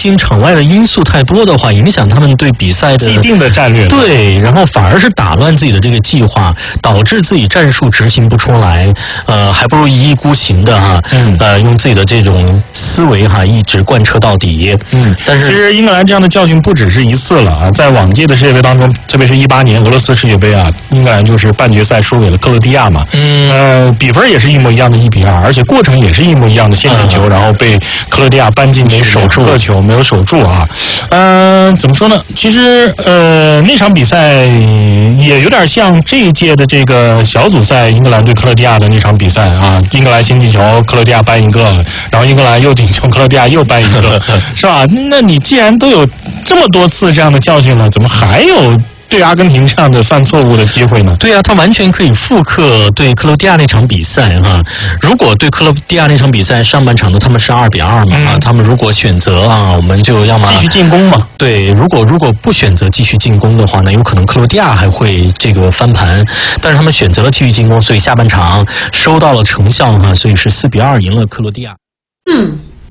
心场外的因素太多的话，影响他们对比赛的既定的战略。 对，然后反而是打乱自己的这个计划，导致自己战术执行不出来。还不如一意孤行的用自己的这种思维一直贯彻到底。但是其实英格兰这样的教训不只是一次了啊，在往届的世界杯当中，特别是18年俄罗斯世界杯啊，英格兰就是半决赛输给了克罗地亚嘛。比分也是一模一样的1-2，而且过程也是一模一样的陷阱球，然后被克罗地亚扳进去2个球，没有守住啊。怎么说呢？其实那场比赛也有点像这一届的这个小组赛英格兰对克罗地亚的那场比赛啊，英格兰先进球，克罗地亚扳一个，然后英格兰又进球，克罗地亚又扳一个，是吧？那你既然都有这么多次这样的教训了，怎么还有对阿根廷这样的犯错误的机会呢？ 对啊，他完全可以复刻对克罗地亚那场比赛如果对克罗地亚那场比赛上半场的他们是2-2嘛他们如果选择我们就要么继续进攻嘛。 对，如果不选择继续进攻的话呢，有可能克罗地亚还会这个翻盘，但是他们选择了继续进攻，所以下半场收到了成效所以是4-2赢了克罗地亚。